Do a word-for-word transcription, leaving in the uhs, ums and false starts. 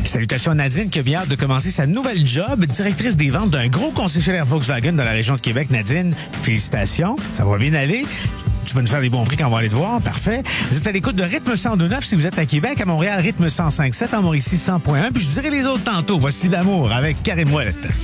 Salutations à Nadine qui a bien hâte de commencer sa nouvelle job, directrice des ventes d'un gros concessionnaire Volkswagen dans la région de Québec. Nadine, félicitations, ça va bien aller. Tu vas nous faire des bons prix quand on va aller te voir. Parfait. Vous êtes à l'écoute de Rythme cent deux neuf si vous êtes à Québec, à Montréal, Rythme cent cinq sept, à Mauricie cent point un. Puis je dirai les autres tantôt. Voici l'amour avec Karim Ouellet.